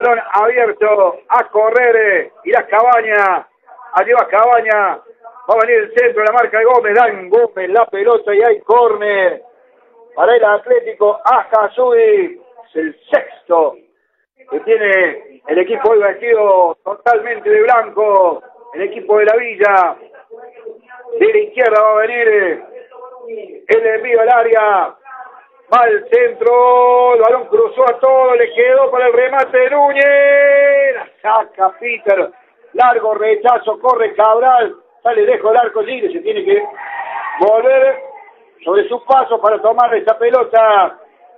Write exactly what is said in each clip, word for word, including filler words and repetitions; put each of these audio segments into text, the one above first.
balón abierto, a correr, irá Cabaña, allí va Cabaña, va a venir el centro, la marca de Gómez, Dan Gómez la pelota y hay córner para el Atlético Azazui, es el sexto que tiene el equipo hoy vestido totalmente de blanco, el equipo de la Villa. De la izquierda va a venir el envío al área, va al centro, el balón cruzó a todo, le quedó para el remate de Núñez, la saca Peter, largo rechazo, corre Cabral, sale lejos el arco libre, se tiene que volver sobre sus pasos para tomar esa pelota,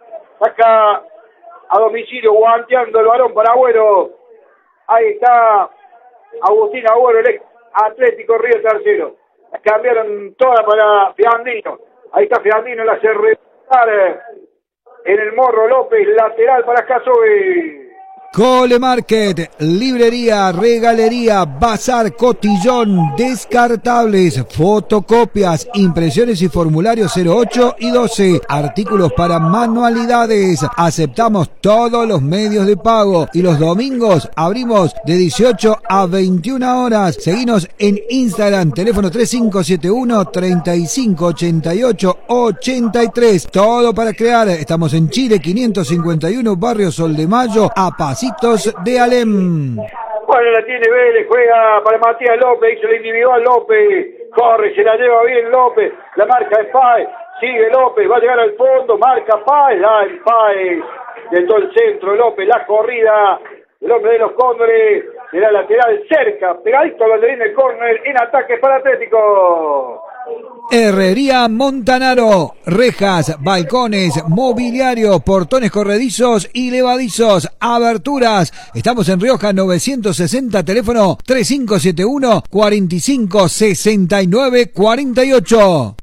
saca a domicilio, guanteando el balón para Agüero, ahí está Agustín Agüero, el Atlético Río Tercero, la cambiaron toda para Fiandino, ahí está Fiandino, la hace retar en el Morro López, lateral para Azazui. Cole Market, librería, regalería, bazar, cotillón, descartables, fotocopias, impresiones y formularios cero ocho y doce, artículos para manualidades, aceptamos todos los medios de pago y los domingos abrimos de dieciocho a veintiuna horas. Seguinos en Instagram, teléfono tres cinco siete uno, treinta y cinco ochenta y ocho ochenta y tres, todo para crear. Estamos en Chile quinientos cincuenta y uno, barrio Sol de Mayo, a Pasitos de Alem. Bueno, la tiene Vélez, juega para Matías López, hizo el individual López, corre, se la lleva bien López, la marca de Páez, sigue López, va a llegar al fondo, marca Páez, da el Páez, de todo el centro López, la corrida, el hombre de los Cóndores, de la lateral cerca, pegadito al banderín del córner, en ataque para Atlético. Herrería Montanaro, rejas, balcones, mobiliario, portones corredizos y levadizos, aberturas. Estamos en Rioja novecientos sesenta, teléfono tres cinco siete uno, cuatro cinco seis nueve cuatro ocho.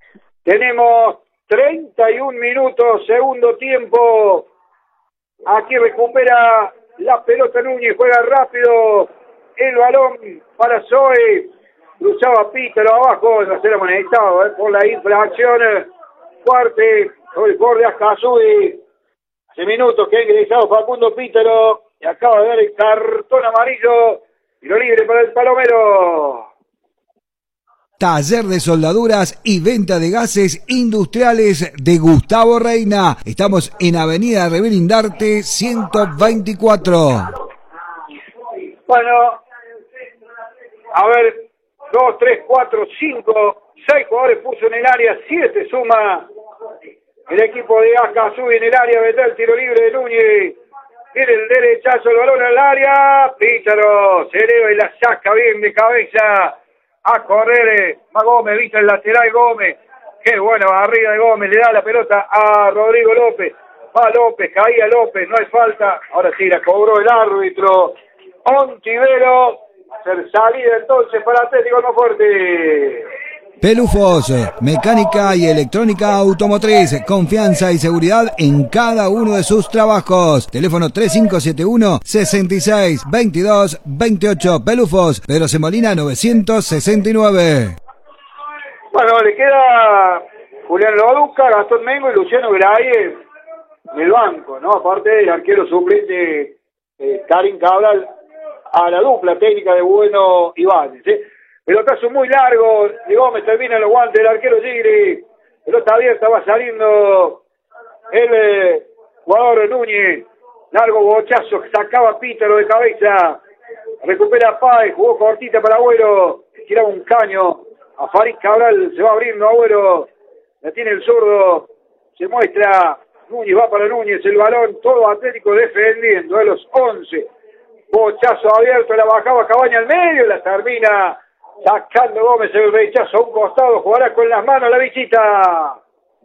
Tenemos treinta y un minutos, segundo tiempo. Aquí recupera la pelota Núñez, juega rápido el balón para Zoe. Cruzaba Pítero abajo, no se lo amonestado eh, por la infracción. Cuarte sobre el borde Azazui. Hace minutos que ha ingresado Facundo Pítero y acaba de dar el cartón amarillo y lo libre para el Palomero. Taller de soldaduras y venta de gases industriales de Gustavo Reina. Estamos en Avenida Revelindarte ciento veinticuatro. Bueno, a ver. Dos, tres, cuatro, cinco, seis jugadores puso en el área, siete suma el equipo de Azazui en el área, vendrá el tiro libre de Núñez, viene el derechazo, el balón al área, Pítaro, se eleva y la saca bien de cabeza, a correr, va Gómez, vista el lateral Gómez, qué bueno, arriba de Gómez, le da la pelota a Rodrigo López, va López, caía López, no hay falta, ahora sí la cobró el árbitro, Ontivero, hacer salida entonces para Atlético no fuerte. Pelufos, mecánica y electrónica automotriz, confianza y seguridad en cada uno de sus trabajos. Teléfono tres cinco siete uno, sesenta y seis, veintidós, veintiocho. Pelufos, Pedro Semolina novecientos sesenta y nueve. Bueno, le queda Julián Loduca, Gastón Mengo y Luciano Graye en el banco, ¿no? Aparte del arquero suplente eh, Karim Cabral, a la dupla técnica de Bueno Ibáñez, ¿eh? Pelotazo muy largo, de Gómez termina el guante del arquero Gigri, pelota abierta, va saliendo el eh, jugador Núñez, largo bochazo, sacaba Pítaro de cabeza, recupera Páez, jugó cortita para Agüero, tiraba un caño, a Farid Cabral se va abriendo Agüero, la tiene el zurdo, se muestra, Núñez va para Núñez, el balón, todo Atlético defendiendo, de los once, bochazo abierto, la bajaba Cabaña al medio, la termina sacando Gómez el rechazo a un costado, jugará con las manos la visita.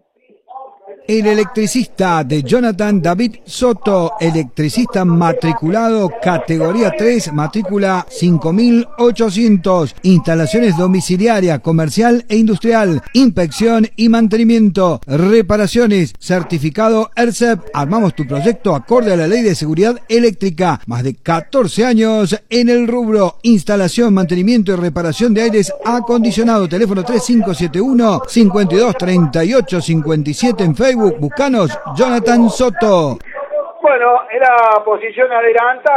El electricista de Jonathan David Soto, electricista matriculado categoría tres, matrícula cinco mil ochocientos, instalaciones domiciliaria, comercial e industrial, inspección y mantenimiento, reparaciones, certificado E R C E P. Armamos tu proyecto acorde a la Ley de Seguridad Eléctrica, más de catorce años en el rubro, instalación, mantenimiento y reparación de aires acondicionados. Teléfono tres cinco siete uno, cincuenta y dos, treinta y ocho, cincuenta y siete en Facebook, buscanos Jonathan Soto. Bueno, era posición adelantada.